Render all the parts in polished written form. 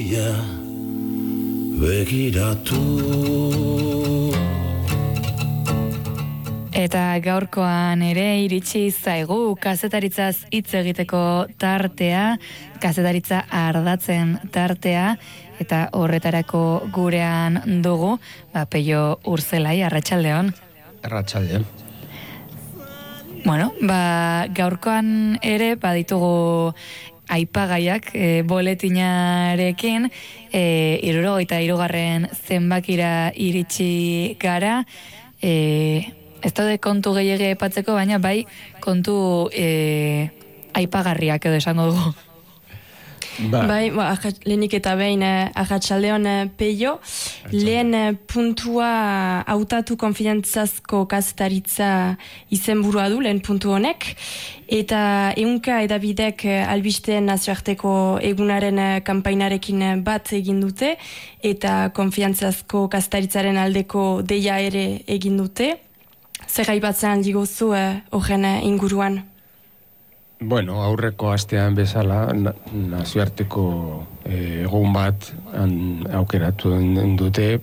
Begiratu. Eta gaurkoan ere iritsi zaigu kazetaritzaz hitz egiteko tartea, kazetaritza ardatzen tartea, eta horretarako gurean dugu, Peio Urzelai, arratsaldeon. Arratsaldeon. Bueno, gaurkoan ere baditugu aipagaiak boletinarekin, 73. zenbakira iritsi gara, ez daude kontu gehiagia aipatzeko, baina bai kontu aipagarriak edo esango dugu. Bai, lehenik eta behin arratsaldeon Peio, lehen puntua hautatu konfiantzazko kazetaritza izenburua du, lehen puntu honek, eta ehunka edabidek albisteen nazioarteko egunaren kanpainarekin bat egin dute, eta konfiantzazko kazetaritzaren aldeko deia ere egin dute. Zer aipatzen digozu horren inguruan? Bueno, aurreko astean bezala nazioarteko egun bat aukeratu dute,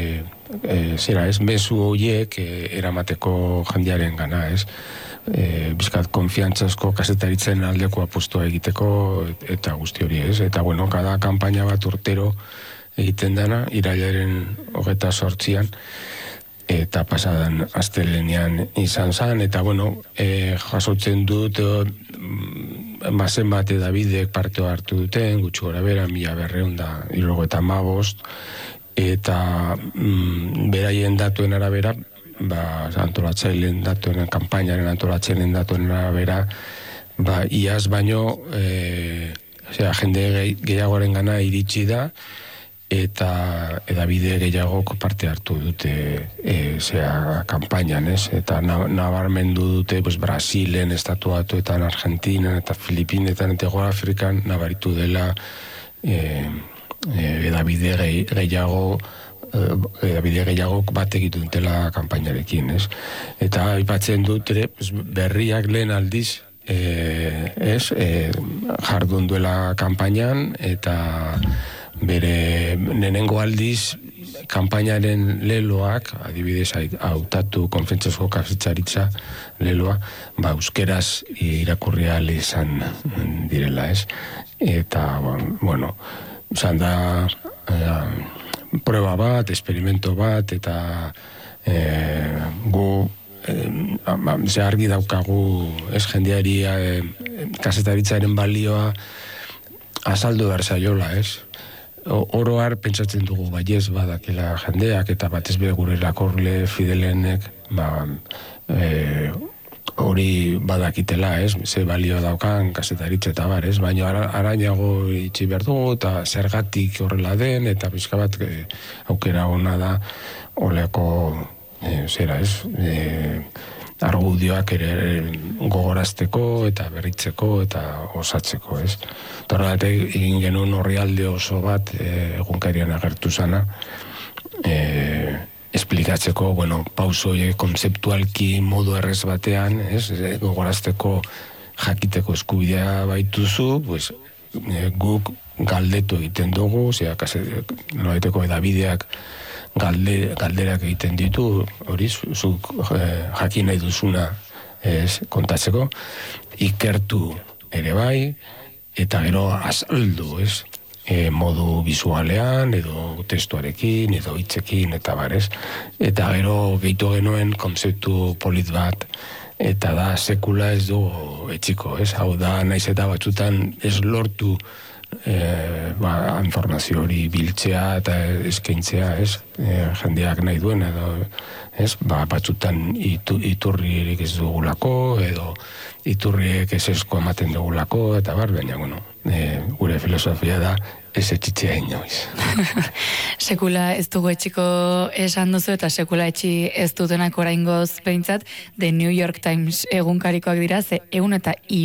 mezu horiek eramateko jendearen gana, bizkat konfiantzazko kazetaritzen aldeko apustua egiteko eta guzti hori, eta bueno, kada kanpaina bat urtero egiten dana, irailaren 28an, eta pasadan astelenean izan zen, eta bueno, jasotzen dut zenbat edabidek parte hartu duten, gutxi gora bera, 1275, eta beraien datuen arabera, antolatzaileen datuen, kanpainaren antolatzaileen datuen arabera, iaz baino, jende gehiagoaren gana iritsi da, eta edabide gehiagok parte hartu dute kanpainan, eta nabarmendu dute Brasilen, Estatu Batuetan, Argentinan eta Filipinetan eta Hego Afrikan nabaritu dela edabide gehiagok bat egiten dutela kanpainarekin, eta aipatzen dut ere berriak lehen aldiz jardun duela kanpainan, eta bere nenengo aldiz kanpainaren leloak, adibidez hautatu konfiantzazko kazetaritza leloa, euskeraz irakurri ahal izan direla, eta, bueno, izan da prueba bat, experimento bat, eta gu argi daukagu jendeari kazetaritzaren balioa azaldu behar zaiola, Oroar pentsatzen dugu baiez badakela jendeak, eta batez bere gure irakurle fidelenek hori badakitela, ze balio daukan kazetaritza eta bar, baina arainago itxi behar dugu, eta zergatik horrela den, eta pixka bat aukera hona da oleko argudioak ere gogorazteko eta berritzeko eta osatzeko, Torratek egin genuen orrialde oso bat egunkarian agertu zana, esplikatzeko, pauso konzeptualki modu errez batean, gogorazteko jakiteko eskubidea baituzu, guk galdetu egiten dugu, nolaiteko edabideak galderak egiten ditu, hori, zuk jakin nahi duzuna kontatzeko, ikertu ere bai, eta gero azaldu, modu bizualean, edo testuarekin, edo hitzekin, eta barez. Eta gero gehitu genuen konzeptu polit bat, eta da sekula ez du etxiko, hau da naiz eta batzutan ez lortu informazio hori biltzea eta eskaintzea, jendeak nahi duen, edo batzutan iturririk ez dugulako, edo iturriek ez esko ematen dugulako, eta baina, gure filosofia da ez etxitzea inoiz. Sekula ez dugu etxiko esan duzu, eta sekula etxi ez dutenak oraingoz behintzat, The New York Times egunkarikoak dira,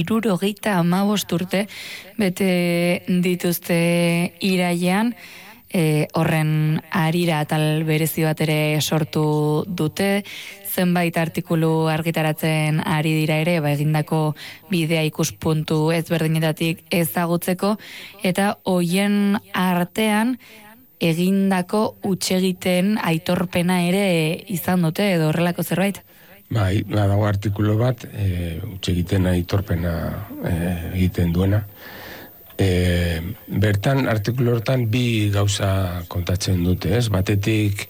175 urte bete dituzte irailean, horren harira atal berezi bat ere sortu dute, zenbait artikulu argitaratzen ari dira ere, egindako bidea ikuspuntu ezberdinetatik ezagutzeko, eta hoien artean egindako hutsegiten aitorpena ere izan dute, edo horrelako zerbait? Bai, dago artikulu bat, hutsegiten aitorpena egiten duena. Bertan, artikulu hortan bi gauza kontatzen dute, ez? Batetik,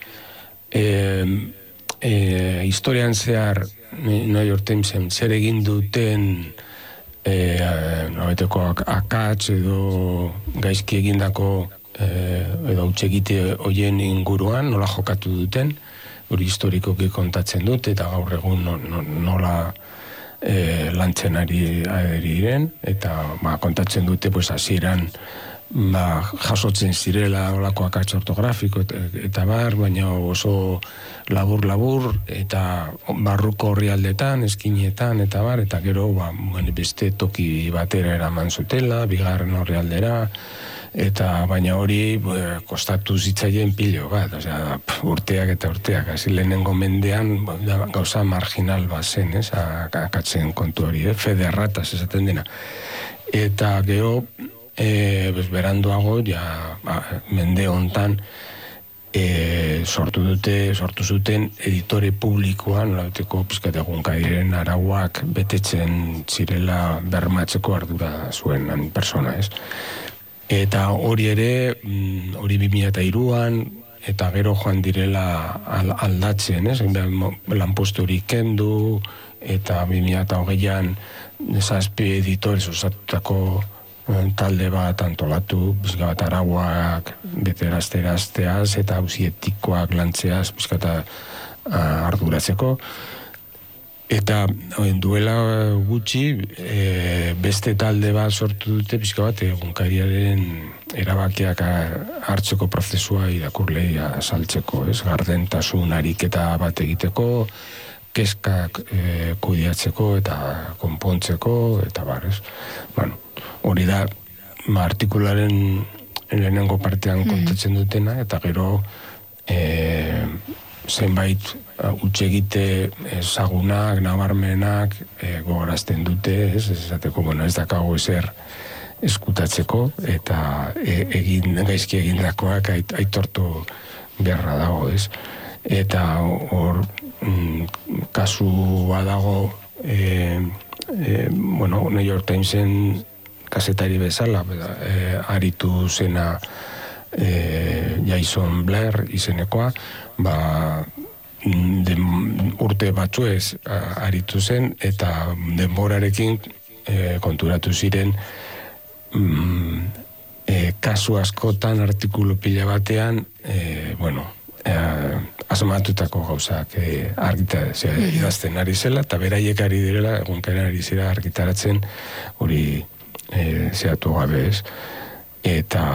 historian zehar New York Timesen zer egin duten nobeteko akats edo gaizki egindako edo hutsegite hoien inguruan nola jokatu duten, hori historikoki kontatzen dute, eta gaur egun nola lantzen ari diren, eta kontatzen dute hasieran jasotzen zirela olako akats ortografiko eta baina oso labur eta barruko orrialdetan, eskinetan eta eta gero beste toki batera eraman zutela, bigarren orrialdera, eta baina hori kostatu zitzaien pilo bat, urteak eta urteak, hasi lehenengo mendean gauza marginal bazen, akatzen kontu hori, federrataz esaten dena. Eta gero, beranduago, mende hontan, sortu zuten editore publikoa, nolabeteko pizkat egunkadiren arauak betetzen zirela bermatzeko ardura zuen persona, ez? Eta hori ere, hori 2003an, eta gero joan direla aldatzen, ez? Lanpostu hori kendu, eta 2008an 7 editores osatutako talde bat antolatu, pizka bat arauak beterazteaz, eta auzi etikoak lantzeaz, pizka eta arduratzeko. Eta duela gutxi, beste talde bat sortu dute, pizka bat, egunkariaren erabakiak hartzeko prozesua irakurlei azaltzeko, ez? Gardentasun ariketa bat egiteko, kezkak kudeatzeko eta konpontzeko, eta ez? Bueno, hori da, artikularen lehenengo partean kontatzen dutena, eta gero zenbait hutsegite ezagunak, nabarmenak gogorazten dute, ez esateko, ez dakago ezer eskutatzeko, eta gaizki egindakoak aitortu beharra dago, ez? Eta hor, kasu badago, New York Timesen kazetari bezala, aritu zena Jason Blair izenekoa, urte batzuez aritu zen, eta denborarekin konturatu ziren kasu askotan artikulu pila batean, asmatutako gauzak idazten ari zela, eta beraiek ari direla, egunkaren ari zera argitaratzen hori zehatu gabe ez. Eta,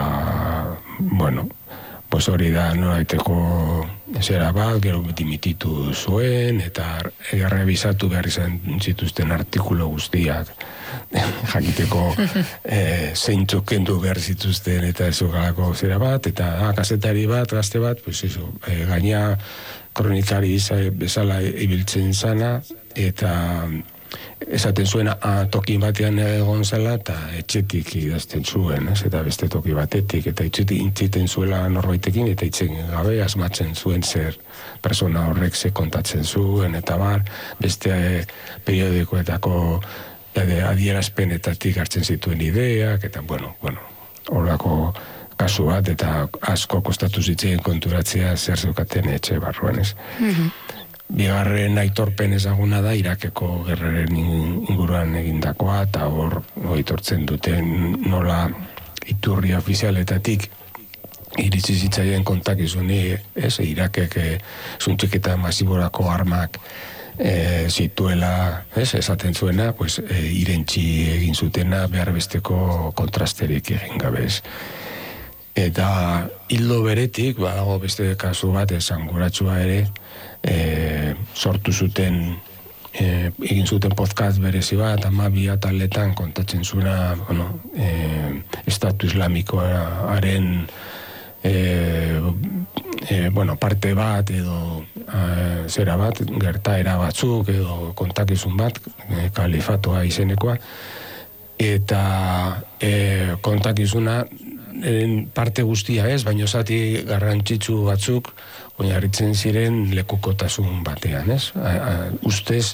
hori da noraiteko zera bat, gero dimititu zuen, eta errebisatu behar izan zituzten artikulu guztiak, jakiteko zeintzuk kendu behar zituzten, eta ezugalako zera bat, eta kazetari bat, gazte bat, gaina kronikari bezala ibiltzen zana, eta esaten zuena toki batean egon zela, eta etxetik idazten zuen, eta beste toki batetik, eta itxiten zuela norbaitekin, eta itzen gabe asmatzen zuen zer persona horrek ze kontatzen zuen, eta beste periodikoetako adierazpenetatik hartzen zituen ideak, eta horrelako kasu bat, eta asko kostatu zitzen konturatzea zer zeukaten etxe barruan, ez? Bigarren aitorpen ezaguna da Irakeko gerraren inguruan egindakoa, eta hor aitortzen duten nola iturri ofizialetatik iritsi zitzaien kontakizuni, Irakek zuntxiketa masiborako armak zituela, esaten zuena, irentzi egin zutena behar besteko kontrasterik egin gabez. Eta hildo beretik, badago beste kasu bat esanguratsua ere, sortu zuten, egin zuten podcast berezi bat, 12 ataletan kontatzen zuena, Estatu Islamikoaren parte bat edo zera bat, gertaera batzuk edo kontakizun bat, kalifatoa izenekoa, eta kontakizuna parte guztia ez, baina zati garrantzitsu batzuk oinarritzen ziren lekukotasun batean, ez? Ustez,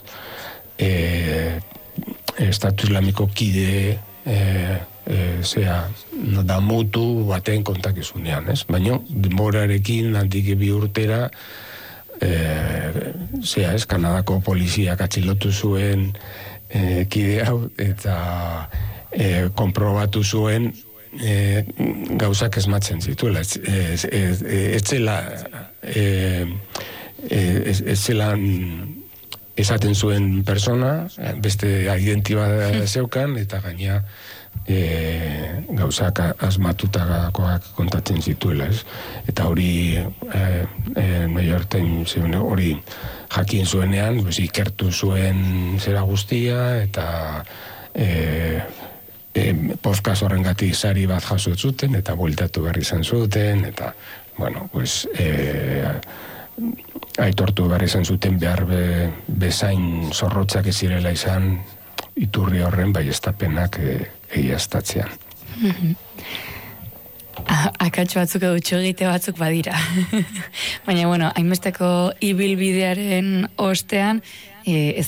Estatu Islamiko kide damutu baten kontakizunean, ez? Baina, denborarekin handik 2 urtera Kanadako poliziak atxilotu zuen kide hau eta konprobatu zuen gauzak esmatzen zituela. Ez zela esaten zuen persona, beste identiba zeukan, eta gaina gauzak asmatutakoak kontatzen zituela, ez? Eta hori New York Times hori jakin zuenean, ikertu zuen zera guztia, eta podcast horrengatik sari bat jaso zuten, eta bueltatu behar izan zuten, eta, bueno, aitortu behar izan zuten behar bezain zorrotzak ez zirela izan iturri horren baiestapenak egiaztatzean. Akatsu batzuk edo txogite batzuk badira. Baina, bueno, hainbesteko ibilbidearen ostean, ez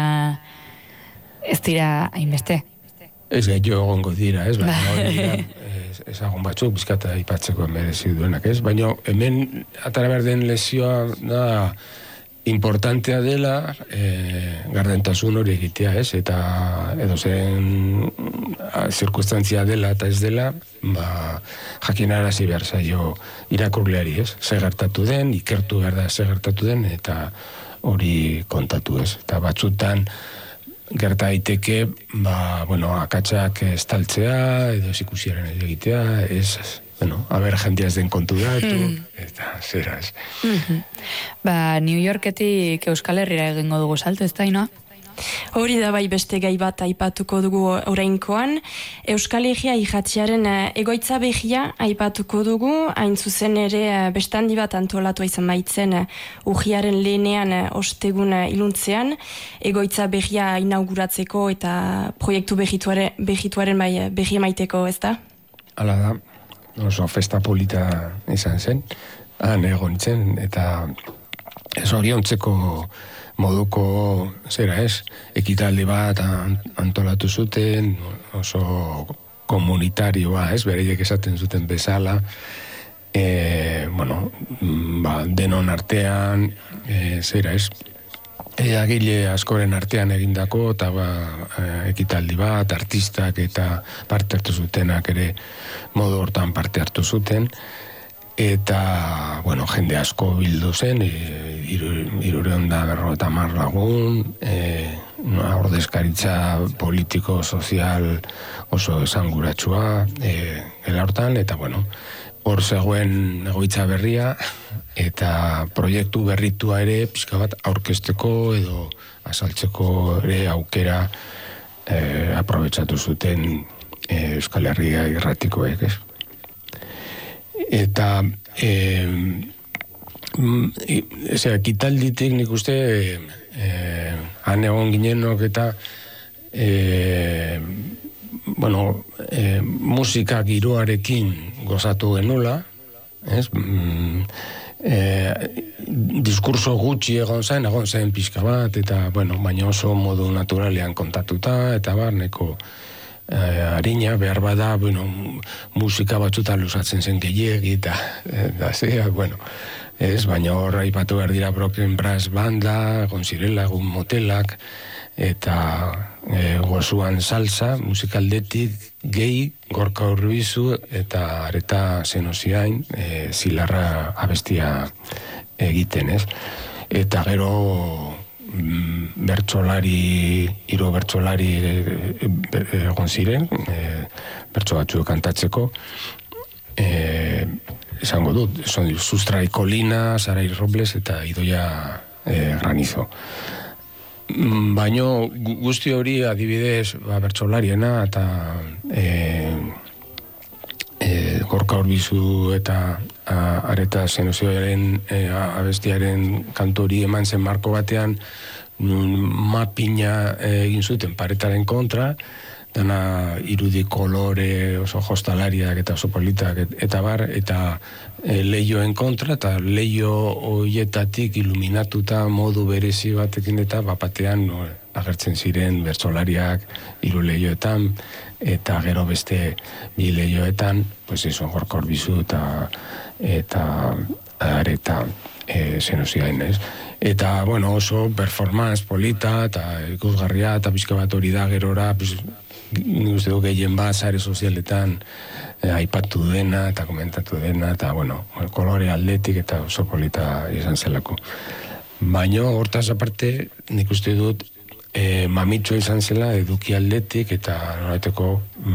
dira hainbeste. Ez gehiago egongo dira, ez? Baina ezagun batzuk, bizkata aipatzeko merezi duenak, ez? Baina hemen atara behar den lesioa da importantea dela gardentasun hori egitea, ez? Eta edo zen zirkustantzia dela eta ez dela, jakinarazi behar zaio irakurleari, ez? Ze gertatu den, ikertu behar da ze gertatu den, eta hori kontatu, ez? Eta batzutan gerta daiteke, akatsak estaltzea, edo ikusiaren egitea, haber jendia ez den kontu datu, eta zera ez. New Yorketik Euskal Herrira egingo dugu salto, ez da, Inoa? Hori da bai beste gai bat aipatuko dugu orainkoan. Euskal Herria irratiaren egoitza behia aipatuko dugu, hain zuzen ere bestandi bat antolatu izan baitzen urriaren lehenean ostegun iluntzean, egoitza behia inauguratzeko eta proiektu behituaren behi maiteko, ez da? Hala da, oso festa polita izan zen, han egon zen, eta ez oriontzeko moduko, zera ez, ekitaldi bat antolatu zuten, oso komunitarioa, ez, bereiek esaten zuten bezala, denon artean, zera ez, agile askoren artean egindako, eta ekitaldi bat, artistak eta parte hartu zutenak ere modu hortan parte hartu zuten, eta, jende asko bildu zen, 350 lagun, ordezkaritza politiko, sozial oso esanguratsua, hortan, eta, hor zegoen egoitza berria, eta proiektu berritua ere, pixka bat, aurkezteko edo azaltzeko ere aukera aprobetsatu zuten Euskal Herria irratikoek, ez? Eta ekitalditik nik uste han egon ginenok eta musika giroarekin gozatu genula, ez? Diskurso gutxi egon zen pixka bat, eta baina oso modu naturalean kontatuta, eta barneko harina, behar bada, musika batzutan luzatzen zen gehiegi, eta zea, ez, baina hor aipatu behar dira Broken Brass banda, gonzirela, egun motelak, eta gozuan salsa, musikaldetik gehi, Gorka Urbizu, eta Areta Zenosiain, zilarra abestia egiten, ez? Eta gero hiru bertsolari egon ziren, bertso batzuk kantatzeko, esango dut, Sustrai Kolina, Sarai Robles eta Idoia Granizo. Baina guzti hori adibidez bertsolariena eta Gorka Urbizu eta Areta Zenozioaren abestiaren kantori eman zen marko batean, mapina egin zuten paretaren kontra, dana irudi kolore oso jostalariak eta oso politak eta bar, eta lehioen kontra, eta lehio hoietatik iluminatuta modu berezi batekin eta bapatean agertzen ziren bertsolariak hiru lehioetan, eta gero beste bi lehioetan, pues eso, Gorka Urbizu eta Areta Zenozioen, ez? Eta, bueno, oso performance polita, eta ikusgarria, eta pixka bat hori da gerora, pues, nik uste du gehien bat sare sozialetan aipatu dena, eta komentatu dena, eta, bueno, kolore atletik eta oso polita izan zelako. Baina, hortaz aparte, nik uste dut, mamitxo izan zela eduki aldetik, eta noraiteko,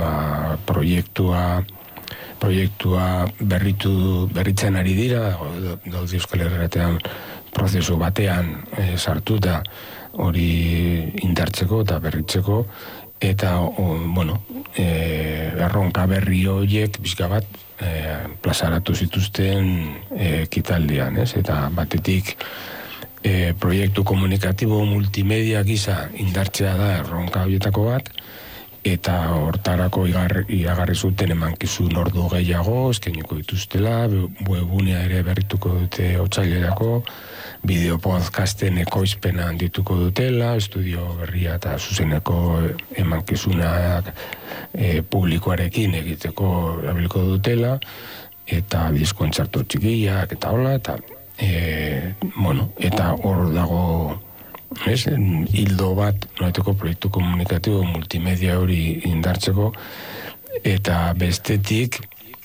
proiektua berritzen ari dira, daude Euskal Herriatean prozesu batean sartuta hori indartzeko eta berritzeko, eta, bueno, erronka berri horiek bizka bat plazaratu zituzten ekitaldian, ez? Eta batetik proiektu komunikatibo multimedia gisa indartzea da erronka horietako bat, eta hortarako iragarri zuten emankizun ordu gehiago eskainiko dituztela, webgunea ere berrituko dute otsailerako, bideo podcasten ekoizpena handituko dutela, estudio berria eta zuzeneko emankizunak publikoarekin egiteko erabiliko dutela, eta kontzertu txikiak eta hola, eta bueno, eta hor dago hildo bat noraiteko proiektu komunikatibo multimedia hori indartzeko, eta bestetik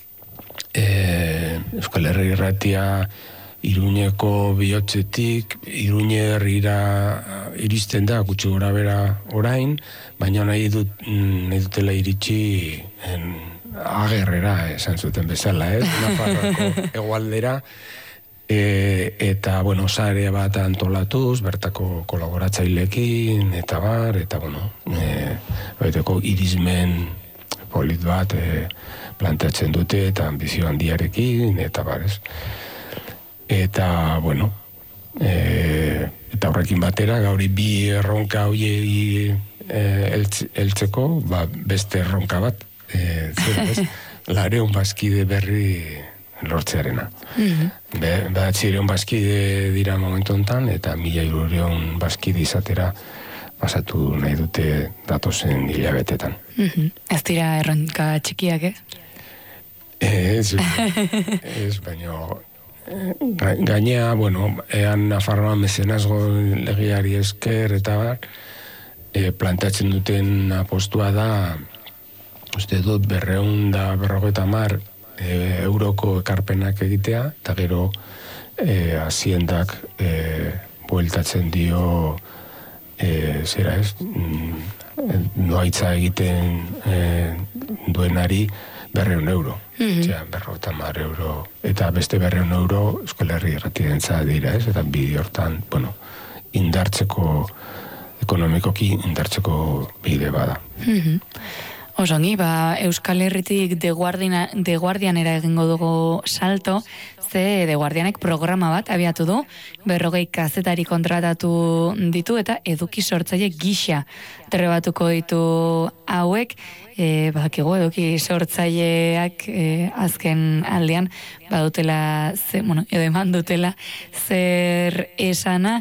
Euskal Herri Irratia Iruñeko bihotzetik Iruñe herrira iristen da gutxi gora bera orain, baina nahi dutela iritsi Agerrera esan zuten bezala, Nafarroako hegoaldera, eta, bueno, sare bat antolatuz, bertako kolaboratzaileekin, eta bar, eta, bueno, baiteko irismen polit bat planteatzen dute, eta ambizio handiarekin, eta bar, ez. Eta, bueno, eta horrekin batera, gauri bi erronka hoiei heltzeko, beste erronka bat, lareun bazkide berri lortzearena. Batzireun bazkide dira momentu honetan, eta 1.300 bazkide izatera pasatu nahi dute datozen hilabetetan. Ez dira erronka txikiak, Ez, baina gainea, bueno, ean Nafarroan mezenazgo legiari esker eta bar, planteatzen duten apostua da, uste dut 250 euroko ekarpenak egitea, eta gero haziendak bueltatzen dio zera ez, doaitza egiten duenari 200 euro. Osea, 250 euro, eta beste 200 euro Euskal Herri Irratiarentzat dira, ez? Eta bide hortan, bueno, indartzeko, ekonomikoki indartzeko bide bada. Osongi, Euskal Herritik The Guardianera egingo dugu salto, ze The Guardianek programa bat abiatu du, 40 kazetari kontratatu ditu eta eduki sortzaile gisa trebatuko ditu hauek, badakigu eduki sortzaileak azken aldean badutela, edo eman dutela zer esana,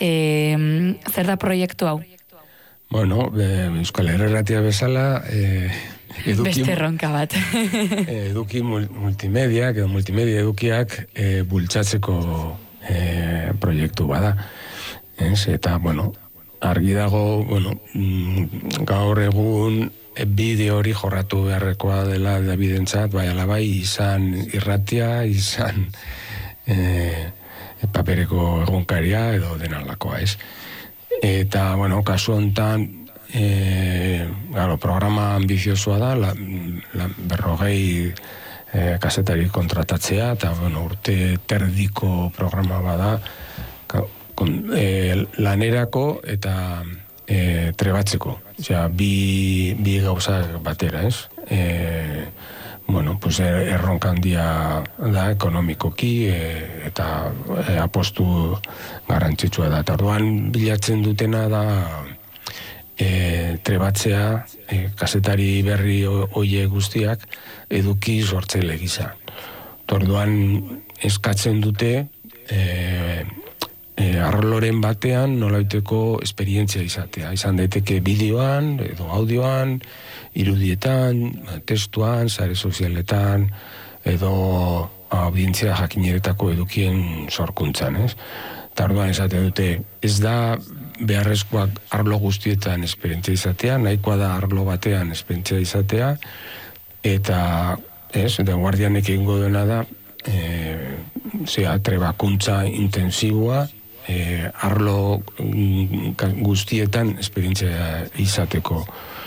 zer da proiektu hau? Bueno, Euskal Herri Irratia bezala, beste erronka bat. Eduki multimediak, edo multimedia edukiak bultzatzeko proiektu bada. Eta, bueno, argi dago, bueno, gaur egun bideo hori jorratu beharrekoa dela Davidentzat, bai alabai, izan irratia, izan papereko egunkaria edo denalakoa, ez? Eta, bueno, kasu honetan, programa ambiziosoa da, 40 kazetari kontratatzea, eta, bueno, urte terdiko programa bada, lanerako eta trebatzeko. Osea, bi gauza batera, ez? bueno, pues erronka handia da ekonomikoki eta apostu garrantzitsua da. Eta orduan bilatzen dutena da trebatzea kazetari berri hoiek guztiak eduki sortzaile gisa. Orduan eskatzen dute arloren batean nolaiteko esperientzia izatea. Izan daiteke bideoan, edo audioan, irudietan, testuan, sare sozialetan, edo audientzia jakineretako edukien sorkuntzan, ez? Eta orduan esate dute, ez da beharrezkoak arlo guztietan esperientzia izatea, nahikoa da arlo batean esperientzia izatea, eta guardianek egingo duena da, trebakuntza intensiboa, arlo guztietan esperientzia izateko.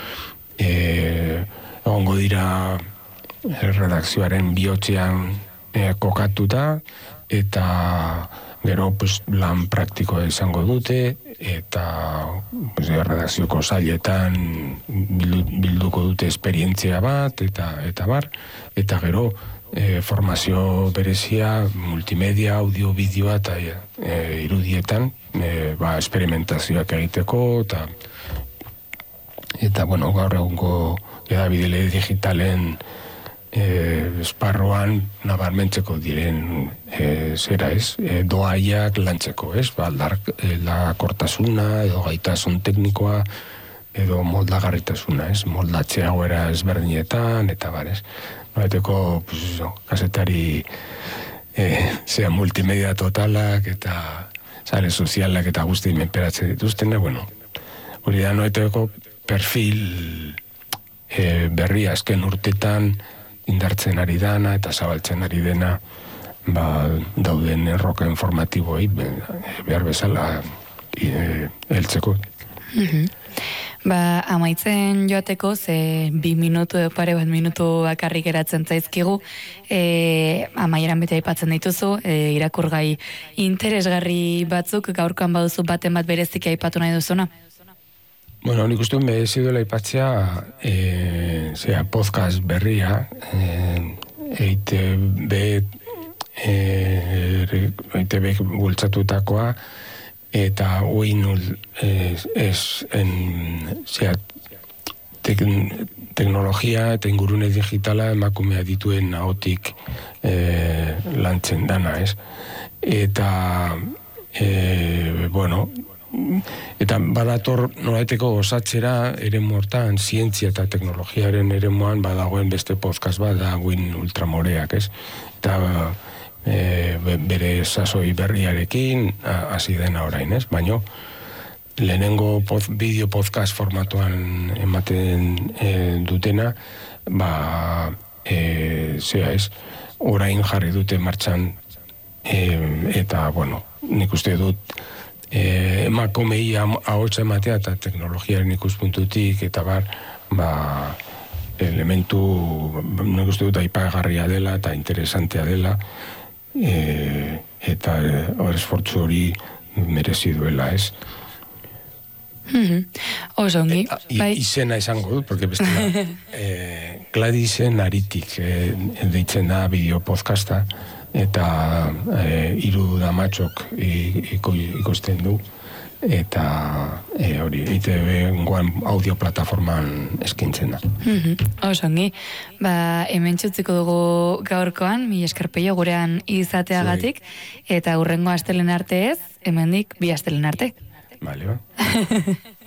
Egongo dira redakzioaren bihotzean kokatuta, eta gero lan praktikoa izango dute, eta redakzioko sailetan bilduko dute esperientzia bat, eta bar, eta gero formazio berezia, multimedia, audio, bideoa eta irudietan, experimentazioak egiteko, eta gaur egungo edabidele digitalen esparroan nabarmentzeko diren doaiak lantzeko, aldakortasuna, edo gaitasun teknikoa, edo moldagarritasuna, moldatzea goera ezberdinetan, eta barez. Noeteko, kasetari multimedia totalak, eta sare sozialak eta guzti menperatzen dituzten, hori da noeteko perfil berria azken urtetan indartzen ari dana eta zabaltzen ari dena dauden erroka informatiboei behar bezala heltzeko. Amaitzen joateko, ze 2 minutu pare bat minutu bakarrik eratzen zaizkigu, amaieran bete aipatzen dituzu, irakurgai interesgarri batzuk, gaurkoan baduzu baten bat bereziki aipatu nahi duzuna? Nik uste merezi duela aipatzea podcast berria, EITB bultzatutakoa, eta hoin teknologia eta ingurune digitala emakumea dituen ahotik lantzen dana, ez? Eta, eta badator nolaiteko osatzera eremu hortan, zientzia eta teknologiaren eremuan badagoen beste podcast bat da Win Ultramoreak, ez? Eta bere sasoi berriarekin hasi dena orain, ez? Baina lehenengo bideo podcast formatuan ematen dutena, orain jarri dute martxan, eta, nik uste dut emakumei ahotsa ematea eta teknologiaren ikuspuntutik eta elementu nik uste dut aipagarria dela eta interesantea dela, eta esfortzu hori merezi duela, ez? Oso ongi. Izena izango dut, porque bestela Gladisen Aritik deitzen da bideo podcasta, eta 3 damatxok ikusten du, eta hori, EITB-ngoan audio plataforman eskintzen da. Oso ongi. Hemen txutziko dugu gaurkoan, mila esker Peio gurean izateagatik, eta hurrengo astelen arte ez, hemendik 2 astelen arte. Vale,